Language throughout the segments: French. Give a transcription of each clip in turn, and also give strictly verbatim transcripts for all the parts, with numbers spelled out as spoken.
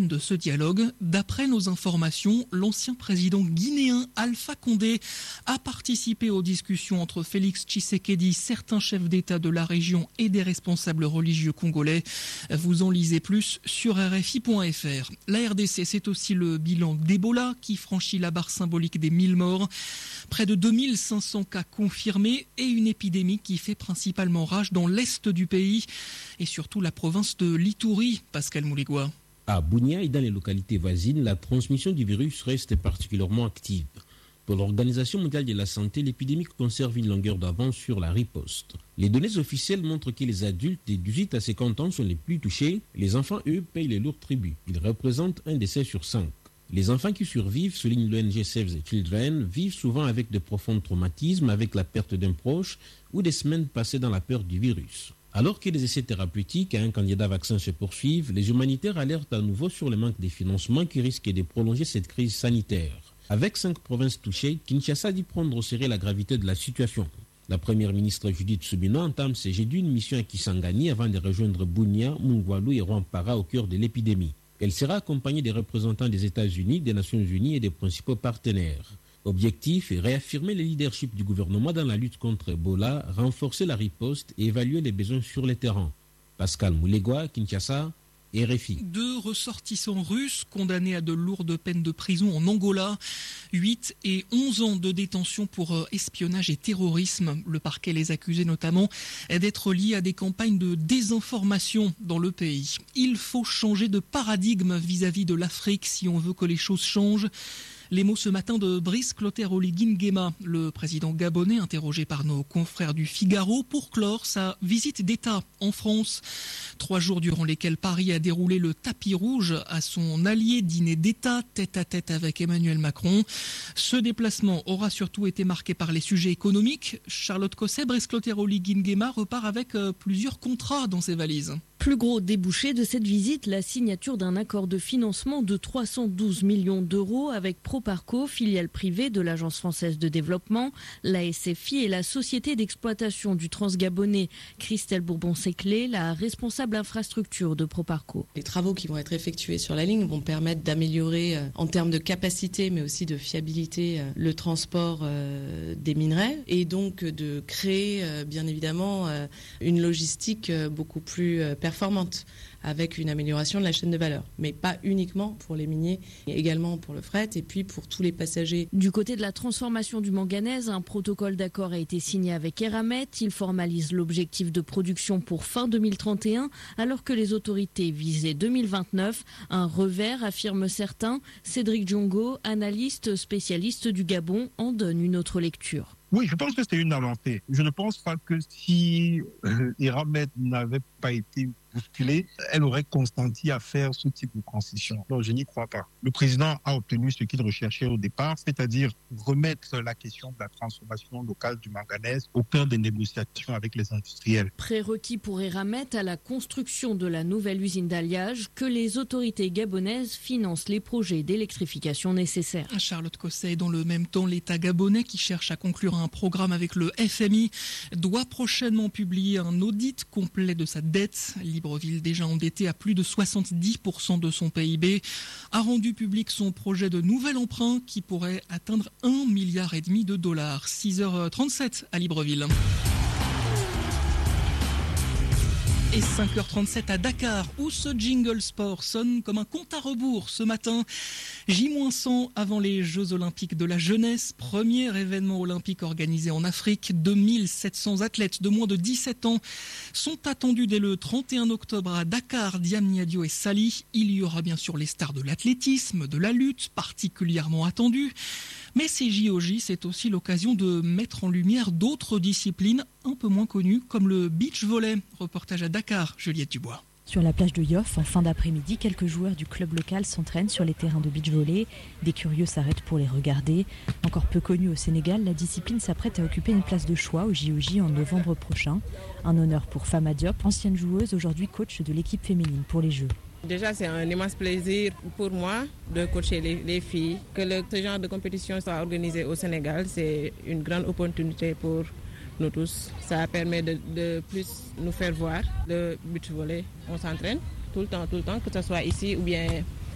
thème de ce dialogue. D'après nos informations, l'ancien président guinéen Alpha Condé a participé aux discussions entre Félix Tshisekedi, certains chefs d'État de la région et des responsables religieux congolais. Vous en lisez plus sur R F I point F R. La R D C, c'est aussi le bilan d'Ebola qui franchit la barre symbolique des mille morts. Près de deux mille cinq cents cas confirmés et une épidémie qui fait principalement rage dans l'est du pays et surtout la province de l'Ituri. Pascal Mouligua. À Bunia et dans les localités voisines, la transmission du virus reste particulièrement active. Pour l'Organisation mondiale de la santé, l'épidémie conserve une longueur d'avance sur la riposte. Les données officielles montrent que les adultes de dix-huit à cinquante ans sont les plus touchés. Les enfants, eux, payent les lourds tributs. Ils représentent un décès sur cinq. Les enfants qui survivent, souligne l'O N G Save the Children, vivent souvent avec de profonds traumatismes, avec la perte d'un proche ou des semaines passées dans la peur du virus. Alors que les essais thérapeutiques à un candidat vaccin se poursuivent, les humanitaires alertent à nouveau sur le manque de financement qui risque de prolonger cette crise sanitaire. Avec cinq provinces touchées, Kinshasa dit prendre au sérieux la gravité de la situation. La première ministre Judith Suminwa entame ce jeudi une mission à Kisangani avant de rejoindre Bunia, Mungwalu et Rwampara au cœur de l'épidémie. Elle sera accompagnée des représentants des États-Unis, des Nations Unies et des principaux partenaires. Objectif, réaffirmer le leadership du gouvernement dans la lutte contre Ebola, renforcer la riposte et évaluer les besoins sur le terrain. Pascal Moulegua, Kinshasa, R F I. Deux ressortissants russes condamnés à de lourdes peines de prison en Angola. huit et onze ans de détention pour espionnage et terrorisme. Le parquet les accusait notamment d'être liés à des campagnes de désinformation dans le pays. Il faut changer de paradigme vis-à-vis de l'Afrique si on veut que les choses changent. Les mots ce matin de Brice Clotaire Oligui Nguema, le président gabonais interrogé par nos confrères du Figaro pour clore sa visite d'État en France. Trois jours durant lesquels Paris a déroulé le tapis rouge à son allié dîner d'État tête à tête avec Emmanuel Macron. Ce déplacement aura surtout été marqué par les sujets économiques. Charlotte Cosset, Brice Clotaire Oligui Nguema repart avec plusieurs contrats dans ses valises. Plus gros débouché de cette visite, la signature d'un accord de financement de trois cent douze millions d'euros avec Proparco, filiale privée de l'Agence française de développement, la S F I et la société d'exploitation du Transgabonais. Christelle Bourbon-Séclé, la responsable infrastructure de Proparco. Les travaux qui vont être effectués sur la ligne vont permettre d'améliorer euh, en termes de capacité mais aussi de fiabilité euh, le transport euh, des minerais et donc de créer euh, bien évidemment euh, une logistique euh, beaucoup plus euh, performante avec une amélioration de la chaîne de valeur, mais pas uniquement pour les miniers, mais également pour le fret et puis pour tous les passagers. Du côté de la transformation du manganèse, un protocole d'accord a été signé avec Eramet. Il formalise l'objectif de production pour fin deux mille trente et un, alors que les autorités visaient deux mille vingt-neuf. Un revers, affirment certains. Cédric Djongo, analyste spécialiste du Gabon, en donne une autre lecture. Oui, je pense que c'est une avancée. Je ne pense pas que si euh, Eramet n'avait pas été bousculée, elle aurait consenti à faire ce type de concession. Non, je n'y crois pas. Le président a obtenu ce qu'il recherchait au départ, c'est-à-dire remettre la question de la transformation locale du manganèse au cœur des négociations avec les industriels. Prérequis pour Eramet à la construction de la nouvelle usine d'alliage, que les autorités gabonaises financent les projets d'électrification nécessaires. Charlotte Cosset, dans le même temps, l'État gabonais qui cherche à conclure un programme avec le F M I doit prochainement publier un audit complet de sa dette. Libreville, déjà endetté à plus de soixante-dix pour cent de son P I B, a rendu public son projet de nouvel emprunt qui pourrait atteindre un milliard et demi de dollars. six heures trente-sept à Libreville. Et cinq heures trente-sept à Dakar, où ce jingle sport sonne comme un compte à rebours ce matin. J cent avant les Jeux Olympiques de la jeunesse, premier événement olympique organisé en Afrique. deux mille sept cents athlètes de moins de dix-sept ans sont attendus dès le trente et un octobre à Dakar, Diamni Adio et Sali. Il y aura bien sûr les stars de l'athlétisme, de la lutte, particulièrement attendues. Mais ces J O J, c'est aussi l'occasion de mettre en lumière d'autres disciplines un peu moins connues, comme le beach volley. Reportage à Dakar, Juliette Dubois. Sur la plage de Yoff, en fin d'après-midi, quelques joueurs du club local s'entraînent sur les terrains de beach volley. Des curieux s'arrêtent pour les regarder. Encore peu connue au Sénégal, la discipline s'apprête à occuper une place de choix au J O J en novembre prochain. Un honneur pour Fama Diop, ancienne joueuse, aujourd'hui coach de l'équipe féminine pour les Jeux. Déjà, c'est un immense plaisir pour moi de coacher les, les filles. Que le, ce genre de compétition soit organisé au Sénégal, c'est une grande opportunité pour nous tous. Ça permet de, de plus nous faire voir le beach volley. On s'entraîne tout le temps, tout le temps, que ce soit ici ou bien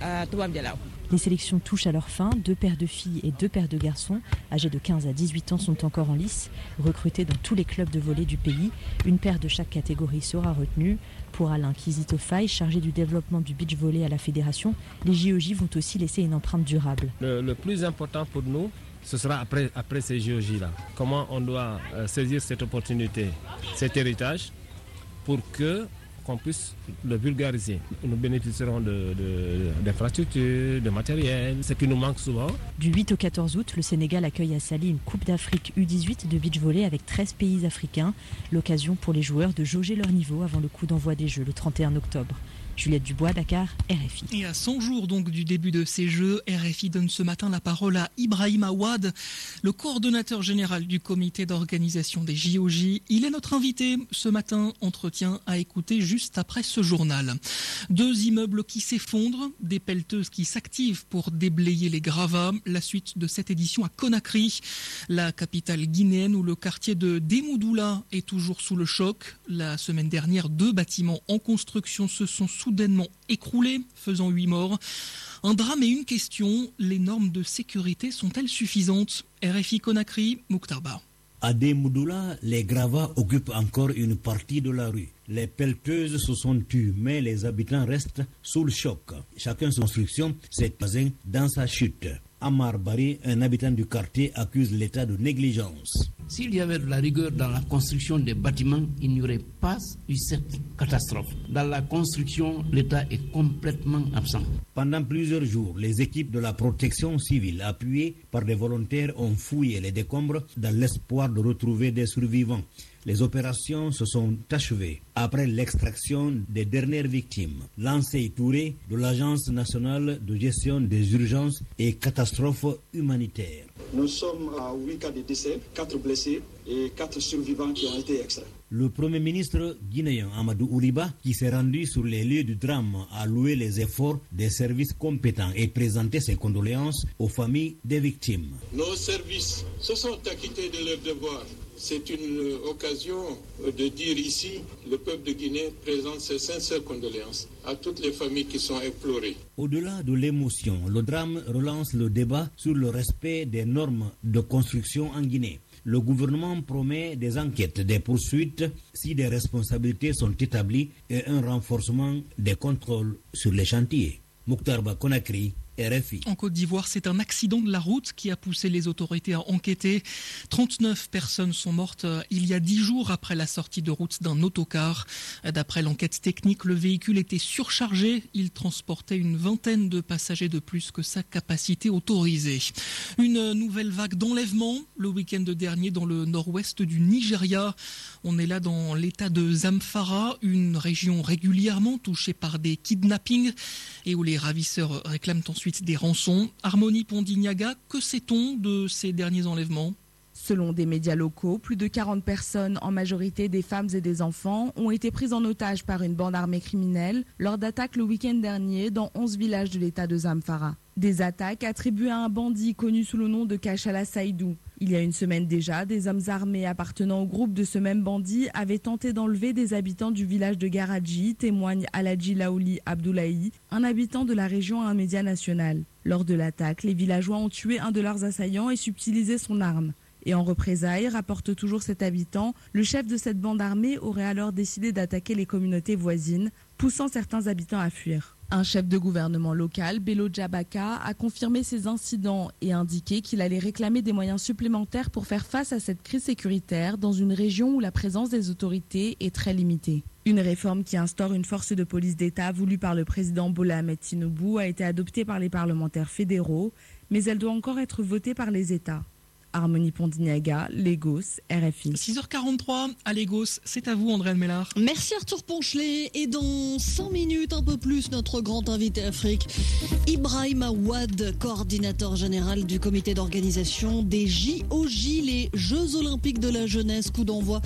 à Toubab Dialaw. Les sélections touchent à leur fin. Deux paires de filles et deux paires de garçons, âgés de quinze à dix-huit ans, sont encore en lice, recrutés dans tous les clubs de volley du pays. Une paire de chaque catégorie sera retenue. Pour Alain Kizito-Faye, chargé du développement du beach volley à la fédération, les J O J vont aussi laisser une empreinte durable. Le, le plus important pour nous, ce sera après, après ces J O J-là. Comment on doit euh, saisir cette opportunité, cet héritage, pour que qu'on puisse le vulgariser. Nous bénéficierons de, de, d'infrastructures, de matériel, ce qui nous manque souvent. Du huit au quatorze août, le Sénégal accueille à Sali une Coupe d'Afrique U dix-huit de beach volley avec treize pays africains. L'occasion pour les joueurs de jauger leur niveau avant le coup d'envoi des Jeux le trente et un octobre. Juliette Dubois, Dakar, R F I. Et à cent jours donc du début de ces Jeux, R F I donne ce matin la parole à Ibrahim Awad, le coordonnateur général du comité d'organisation des J O J. Il est notre invité ce matin, entretien à écouter juste après ce journal. Deux immeubles qui s'effondrent, des pelleteuses qui s'activent pour déblayer les gravats. La suite de cette édition à Conakry, la capitale guinéenne où le quartier de Demoudoula est toujours sous le choc. La semaine dernière, deux bâtiments en construction se sont soudainement écroulés, faisant huit morts. Un drame et une question, les normes de sécurité sont-elles suffisantes? R F I Conakry, Mokhtar Ba. À Demoudoula, les gravats occupent encore une partie de la rue. Les pelleteuses se sont tues, mais les habitants restent sous le choc. Chacun son instruction, ses voisins dans sa chute. Amar Bari, un habitant du quartier, accuse l'État de négligence. S'il y avait de la rigueur dans la construction des bâtiments, il n'y aurait pas eu cette catastrophe. Dans la construction, l'État est complètement absent. Pendant plusieurs jours, les équipes de la protection civile, appuyées par des volontaires, ont fouillé les décombres dans l'espoir de retrouver des survivants. Les opérations se sont achevées après l'extraction des dernières victimes. Lancé Touré de l'Agence nationale de gestion des urgences et catastrophes humanitaires. Nous sommes à huit cas de décès, quatre blessés et quatre survivants qui ont été extraits. Le Premier ministre guinéen Amadou Ouriba, qui s'est rendu sur les lieux du drame, a loué les efforts des services compétents et présenté ses condoléances aux familles des victimes. Nos services se sont acquittés de leurs devoirs. C'est une occasion de dire ici, le peuple de Guinée présente ses sincères condoléances à toutes les familles qui sont éplorées. Au-delà de l'émotion, le drame relance le débat sur le respect des normes de construction en Guinée. Le gouvernement promet des enquêtes, des poursuites si des responsabilités sont établies et un renforcement des contrôles sur les chantiers. Mokhtar Ba, Conakry, R F I. En Côte d'Ivoire, c'est un accident de la route qui a poussé les autorités à enquêter. trente-neuf personnes sont mortes il y a dix jours après la sortie de route d'un autocar. D'après l'enquête technique, le véhicule était surchargé. Il transportait une vingtaine de passagers de plus que sa capacité autorisée. Une nouvelle vague d'enlèvement le week-end dernier dans le nord-ouest du Nigeria. On est là dans l'état de Zamfara, une région régulièrement touchée par des kidnappings et où les ravisseurs réclament ensuite des rançons. Harmonie Pondignaga, que sait-on de ces derniers enlèvements ? Selon des médias locaux, plus de quarante personnes, en majorité des femmes et des enfants, ont été prises en otage par une bande armée criminelle lors d'attaques le week-end dernier dans onze villages de l'état de Zamfara. Des attaques attribuées à un bandit connu sous le nom de Kachala Saïdou. Il y a une semaine déjà, des hommes armés appartenant au groupe de ce même bandit avaient tenté d'enlever des habitants du village de Garadji, témoigne Aladji Laouli Abdoulaye, un habitant de la région à un média national. Lors de l'attaque, les villageois ont tué un de leurs assaillants et subtilisé son arme. Et en représailles, rapporte toujours cet habitant, le chef de cette bande armée aurait alors décidé d'attaquer les communautés voisines, poussant certains habitants à fuir. Un chef de gouvernement local, Bello Djabaka, a confirmé ces incidents et indiqué qu'il allait réclamer des moyens supplémentaires pour faire face à cette crise sécuritaire dans une région où la présence des autorités est très limitée. Une réforme qui instaure une force de police d'État voulue par le président Bola Ahmed Tinubu a été adoptée par les parlementaires fédéraux, mais elle doit encore être votée par les États. Harmonie Pondignaga, Lagos, R F I. six heures quarante-trois à Lagos, c'est à vous Andréane Mellard. Merci Arthur Ponchelet. Et dans cinq minutes, un peu plus, notre grand invité Afrique, Ibrahim Awad, coordinateur général du comité d'organisation des J O J, les Jeux Olympiques de la jeunesse, coup d'envoi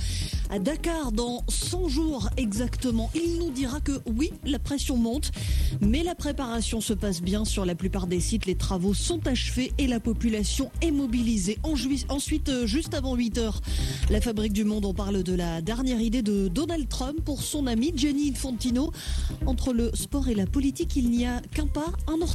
à Dakar dans cent jours exactement. Il nous dira que oui, la pression monte, mais la préparation se passe bien sur la plupart des sites. Les travaux sont achevés et la population est mobilisée. Ensuite, juste avant huit heures, la Fabrique du Monde, on parle de la dernière idée de Donald Trump pour son ami Gianni Infantino. Entre le sport et la politique, il n'y a qu'un pas, un